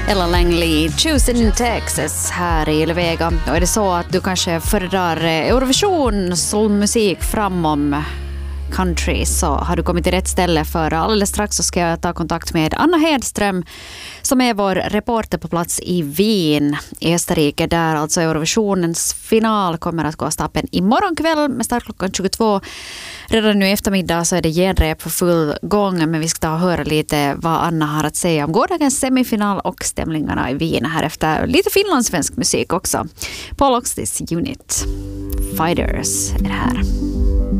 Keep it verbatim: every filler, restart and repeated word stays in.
Ella Langley, Choose in Texas här i Levega. Och är det så att du kanske föredrar Eurovision, soulmusik framom country, så har du kommit till rätt ställe, för alldeles strax så ska jag ta kontakt med Anna Hedström som är vår reporter på plats i Wien i Österrike, där alltså Eurovisionens final kommer att gå av stapeln imorgon kväll med start klockan tjugotvå. Redan nu i eftermiddag så är det genrep för full gång, men vi ska ta och höra lite vad Anna har att säga om gårdagens semifinal och stämningarna i Wien här efter lite finlandssvensk musik också. Paul Oxtis Unit Fighters är här.